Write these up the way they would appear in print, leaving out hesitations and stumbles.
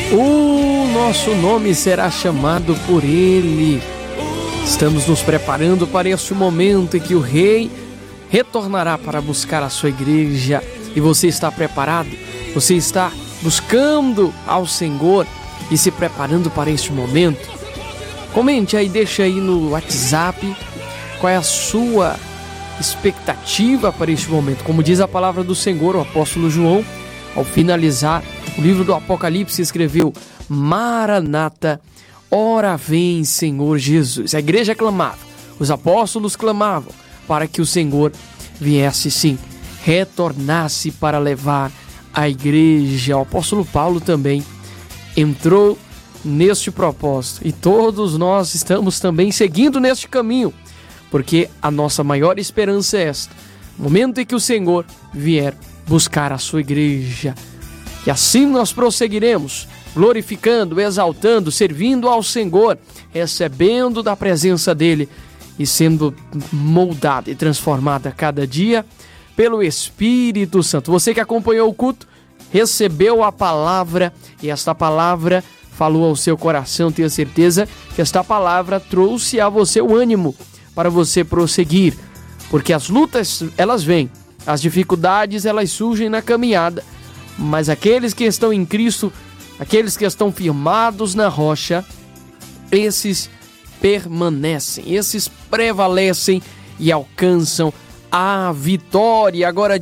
O nosso nome será chamado por Ele. Estamos nos preparando para este momento em que o Rei retornará para buscar a sua igreja. E você está preparado? Você está buscando ao Senhor e se preparando para este momento? Comente aí, deixa aí no WhatsApp qual é a sua expectativa para este momento. Como diz a palavra do Senhor, o apóstolo João, ao finalizar o livro do Apocalipse, escreveu: Maranata, ora vem, Senhor Jesus. A igreja clamava, os apóstolos clamavam para que o Senhor viesse, sim, retornasse para levar a igreja. O apóstolo Paulo também entrou neste propósito e todos nós estamos também seguindo neste caminho, porque a nossa maior esperança é esta: no momento em que o Senhor vier buscar a sua igreja. E assim nós prosseguiremos, glorificando, exaltando, servindo ao Senhor, recebendo da presença dEle e sendo moldada e transformada cada dia pelo Espírito Santo. Você que acompanhou o culto, recebeu a palavra e esta palavra falou ao seu coração. Tenho certeza que esta palavra trouxe a você o ânimo para você prosseguir, porque as lutas, elas vêm, as dificuldades, elas surgem na caminhada, mas aqueles que estão em Cristo, aqueles que estão firmados na rocha, esses permanecem, esses prevalecem e alcançam a vitória. Agora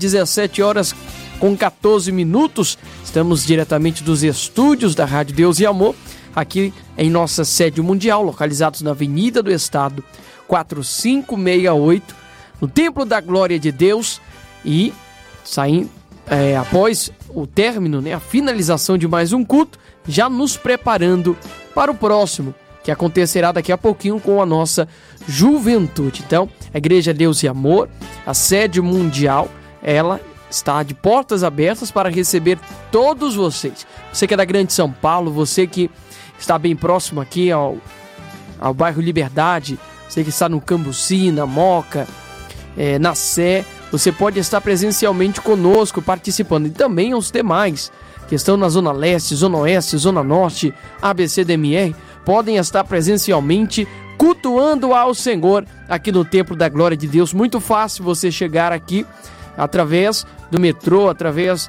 17h14, estamos diretamente dos estúdios da Rádio Deus e Amor, aqui em nossa sede mundial, localizados na Avenida do Estado 4568, no Templo da Glória de Deus. E após o término, a finalização de mais um culto, já nos preparando para o próximo, que acontecerá daqui a pouquinho com a nossa juventude. Então, a Igreja Deus e Amor, a sede mundial, ela está de portas abertas para receber todos vocês. Você que é da Grande São Paulo, você que está bem próximo aqui ao bairro Liberdade, você que está no Cambuci, na Moca, na Sé, você pode estar presencialmente conosco, participando. E também os demais que estão na Zona Leste, Zona Oeste, Zona Norte, ABCDMR, podem estar presencialmente cultuando ao Senhor aqui no Templo da Glória de Deus. Muito fácil você chegar aqui através do metrô, através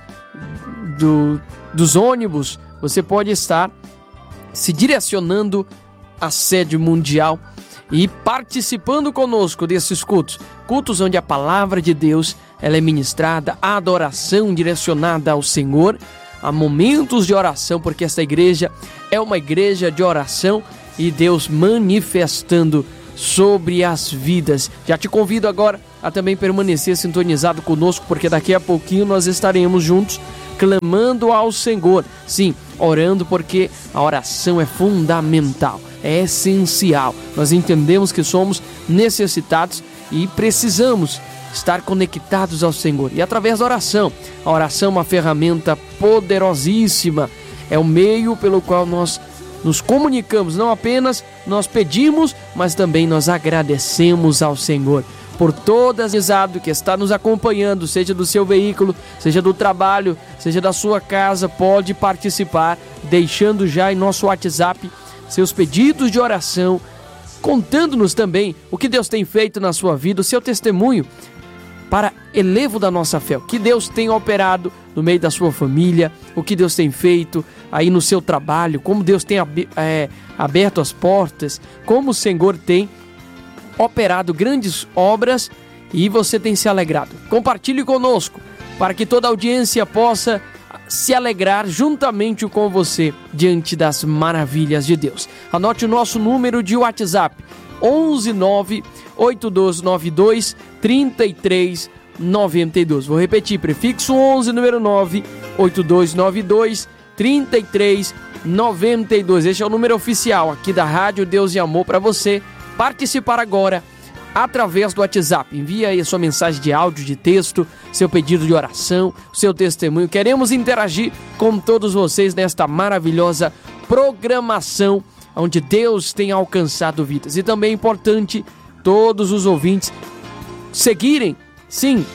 dos ônibus. Você pode estar se direcionando à sede mundial e participando conosco desses cultos onde a palavra de Deus ela é ministrada, a adoração direcionada ao Senhor, há momentos de oração, porque esta igreja é uma igreja de oração e Deus manifestando sobre as vidas. Já te convido agora a também permanecer sintonizado conosco, porque daqui a pouquinho nós estaremos juntos clamando ao Senhor, sim, orando, porque a oração é fundamental, é essencial. Nós entendemos que somos necessitados e precisamos estar conectados ao Senhor. E através da oração, a oração é uma ferramenta poderosíssima, é o meio pelo qual nós nos comunicamos, não apenas nós pedimos, mas também nós agradecemos ao Senhor por todas risado que está nos acompanhando, seja do seu veículo, seja do trabalho, seja da sua casa. Pode participar, deixando já em nosso WhatsApp seus pedidos de oração, contando-nos também o que Deus tem feito na sua vida, o seu testemunho para elevo da nossa fé, o que Deus tem operado no meio da sua família, o que Deus tem feito aí no seu trabalho, como Deus tem aberto as portas, como o Senhor tem operado grandes obras e você tem se alegrado. Compartilhe conosco para que toda a audiência possa se alegrar juntamente com você diante das maravilhas de Deus. Anote o nosso número de WhatsApp: 11982923392. Vou repetir, prefixo 11, número 982923392. Este é o número oficial aqui da Rádio Deus e Amor para você participar agora através do WhatsApp. Envia aí a sua mensagem de áudio, de texto, seu pedido de oração, seu testemunho. Queremos interagir com todos vocês nesta maravilhosa programação onde Deus tem alcançado vidas. E também é importante todos os ouvintes seguirem, sim,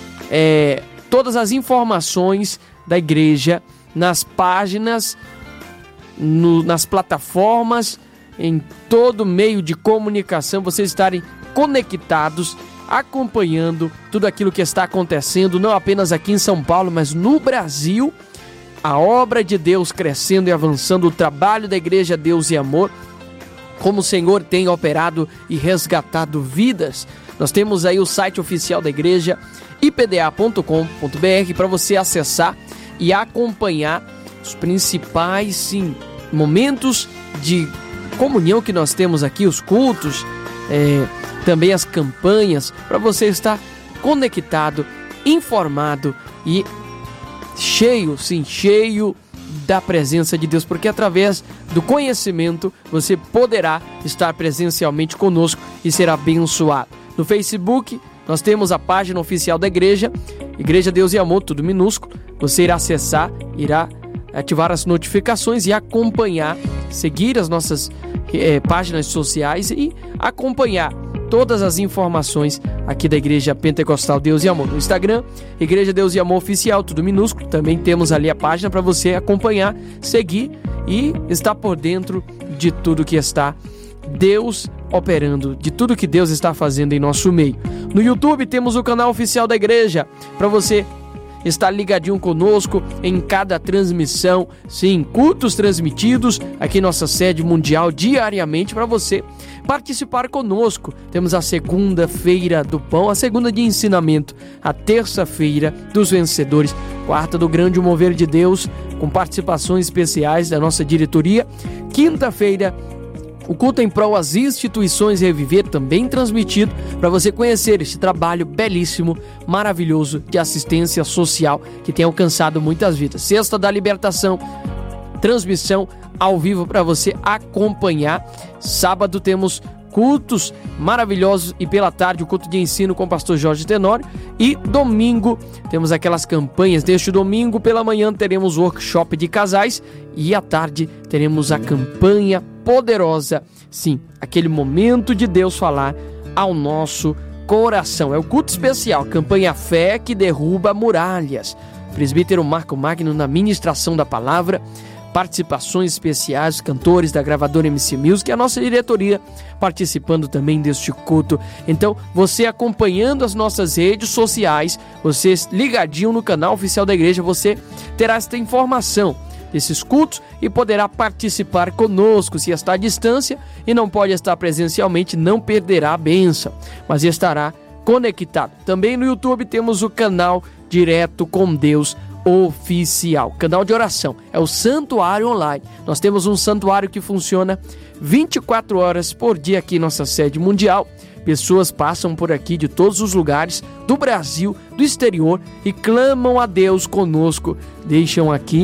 todas as informações da igreja nas páginas nas plataformas, em todo meio de comunicação, vocês estarem conectados, acompanhando tudo aquilo que está acontecendo, não apenas aqui em São Paulo, mas no Brasil, a obra de Deus crescendo e avançando, o trabalho da Igreja Deus e Amor, como o Senhor tem operado e resgatado vidas. Nós temos aí o site oficial da igreja, ipda.com.br, para você acessar e acompanhar os principais momentos de comunhão que nós temos aqui, os cultos, também as campanhas, para você estar conectado, informado e cheio da presença de Deus, porque através do conhecimento você poderá estar presencialmente conosco e ser abençoado. No Facebook nós temos a página oficial da igreja, Igreja Deus e Amor, tudo minúsculo. Você irá acessar, irá ativar as notificações e acompanhar, seguir as nossas páginas sociais e acompanhar todas as informações aqui da Igreja Pentecostal Deus e Amor. No Instagram, Igreja Deus e Amor Oficial, tudo minúsculo. Também temos ali a página para você acompanhar, seguir e estar por dentro de tudo que está Deus operando, de tudo que Deus está fazendo em nosso meio. No YouTube temos o canal oficial da igreja, para você estar ligadinho conosco em cada transmissão, sim, cultos transmitidos aqui em nossa sede mundial diariamente, para você participar conosco. Temos a segunda-feira do pão, a segunda de ensinamento, a terça-feira dos vencedores, quarta do grande mover de Deus, com participações especiais da nossa diretoria, quinta-feira o culto em prol às instituições Reviver, também transmitido, para você conhecer este trabalho belíssimo, maravilhoso de assistência social que tem alcançado muitas vidas. Sexta da Libertação, transmissão ao vivo para você acompanhar. Sábado temos cultos maravilhosos e pela tarde o culto de ensino com o pastor Jorge Tenório, e domingo temos aquelas campanhas. Neste domingo pela manhã teremos o workshop de casais e à tarde teremos a campanha poderosa, sim, aquele momento de Deus falar ao nosso coração. É o culto especial, campanha Fé que derruba muralhas. Presbítero Marco Magno na ministração da palavra, participações especiais, cantores da gravadora MC Music, a nossa diretoria participando também deste culto. Então, você acompanhando as nossas redes sociais, você ligadinho no canal oficial da igreja, você terá esta informação desses cultos e poderá participar conosco. Se está à distância e não pode estar presencialmente, não perderá a bênção, mas estará conectado. Também no YouTube temos o canal Direto com Deus Oficial, canal de oração, é o Santuário Online. Nós temos um santuário que funciona 24 horas por dia aqui em nossa sede mundial. Pessoas passam por aqui de todos os lugares do Brasil, do exterior, e clamam a Deus conosco, deixam aqui